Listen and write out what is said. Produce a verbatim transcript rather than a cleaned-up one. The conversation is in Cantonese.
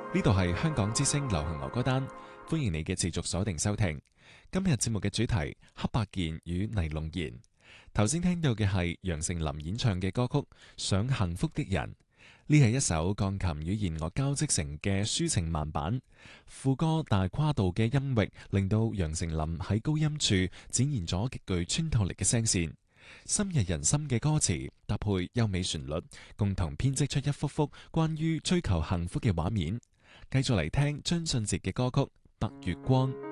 呢度係香港之聲流行樂歌單，歡迎你嘅持續鎖定收聽。今日節目嘅主題黑白鍵與尼龍弦。頭先聽到嘅係楊丞琳演唱嘅歌曲《想幸福的人》，呢係一首鋼琴與弦樂交織成嘅抒情慢板。副歌大跨度嘅音域令到楊丞琳喺高音處展現咗極具穿透力嘅聲線。深入人心嘅歌詞搭配優美旋律，共同編織出一幅幅關於追求幸福嘅畫面。繼續嚟聽張信哲嘅歌曲《白月光》。